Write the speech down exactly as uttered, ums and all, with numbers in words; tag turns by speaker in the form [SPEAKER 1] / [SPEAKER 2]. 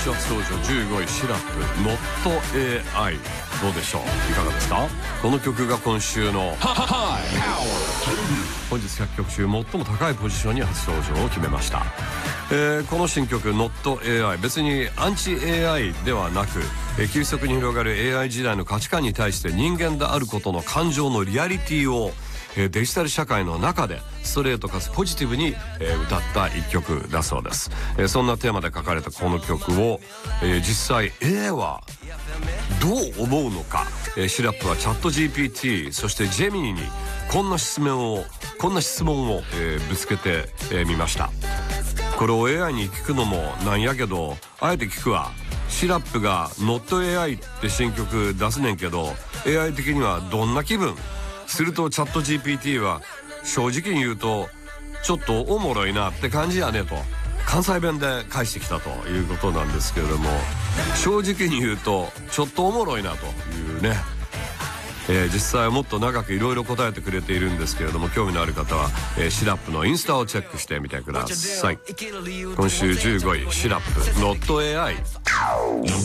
[SPEAKER 1] 週初登場じゅうごいシラップ Not エーアイ どうでしょう、いかがですか。この曲が今週の本日ひゃくきょく中最も高いポジションに初登場を決めました。えー、この新曲 Not エーアイ 別にアンチ エーアイ ではなく、えー、急速に広がる エーアイ 時代の価値観に対して人間であることの感情のリアリティをデジタル社会の中でストレートかつポジティブに歌った一曲だそうです。そんなテーマで書かれたこの曲を実際 エーアイ はどう思うのか、シラップはチャット ジーピーティー そしてジェミニにこんな質問をこんな質問をぶつけてみました。これを エーアイ に聞くのもなんやけど、あえて聞くわ。シラップが Not エーアイ って新曲出すねんけど エーアイ 的にはどんな気分？するとチャット ジーピーティー は正直に言うとちょっとおもろいなって感じやねと関西弁で返してきたということなんですけれども、正直に言うとちょっとおもろいなというね、えー、実際はもっと長くいろいろ答えてくれているんですけれども、興味のある方は、えー、シラップのインスタをチェックしてみてください。今週じゅうごいシラップ Not エーアイ。